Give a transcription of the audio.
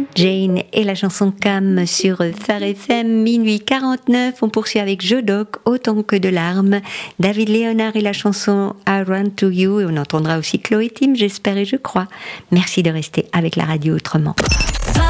Jane et la chanson Cam sur Phare FM, minuit 49. On poursuit avec Jodoc, Autant que de larmes. David Léonard et la chanson I Run to You. Et on entendra aussi Chloé Tim, j'espère et je crois. Merci de rester avec la radio autrement.